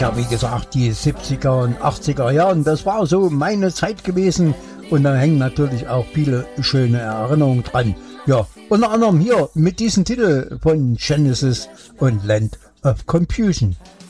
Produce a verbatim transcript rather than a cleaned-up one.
Ja, wie gesagt, die siebziger und achtziger Jahren, das war so meine Zeit gewesen. Und da hängen natürlich auch viele schöne Erinnerungen dran. Ja, unter anderem hier mit diesem Titel von Genesis und Land of Confusion.